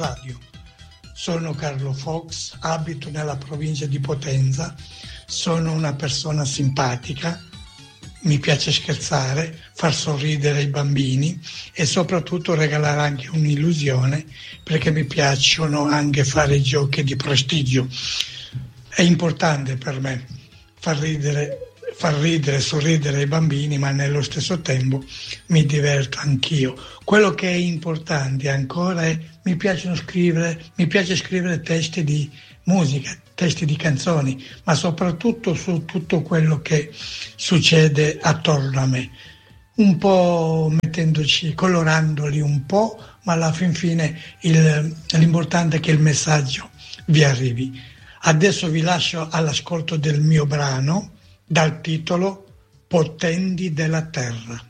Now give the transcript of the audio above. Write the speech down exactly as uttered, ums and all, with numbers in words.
radio. Sono Carlo Fox, abito nella provincia di Potenza, sono una persona simpatica, mi piace scherzare, far sorridere i bambini e soprattutto regalare anche un'illusione, perché mi piacciono anche fare giochi di prestigio. È importante per me far ridere, far ridere, sorridere i bambini, ma nello stesso tempo mi diverto anch'io. Quello che è importante ancora è mi piacciono scrivere, mi piace scrivere testi di musica, testi di canzoni, ma soprattutto su tutto quello che succede attorno a me, un po' mettendoci, colorandoli un po', ma alla fin fine il, l'importante è che il messaggio vi arrivi. Adesso vi lascio all'ascolto del mio brano dal titolo Potendi della Terra.